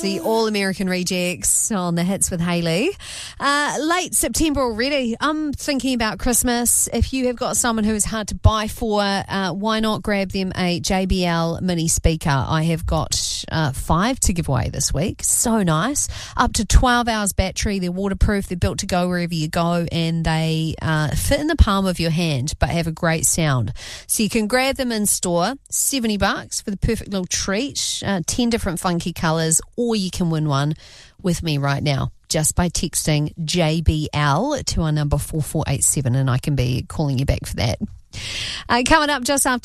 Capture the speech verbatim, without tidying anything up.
the All American Rejects on the Hits with Hayley. Uh, late September already. I'm thinking about Christmas. If you have got someone who is hard to buy for, uh, why not grab them a J B L mini speaker? I have got uh, five to give away this week. So nice. Up to twelve hours battery. They're waterproof. They're built to go wherever you go, and they uh, fit in the palm of your hand but have a great sound. So you can grab them in store. seventy bucks for the perfect little treat. Uh, ten different funky colours, or you can win one with me right now just by texting J B L to our number four four eight seven, and I can be calling you back for that. Uh, coming up just after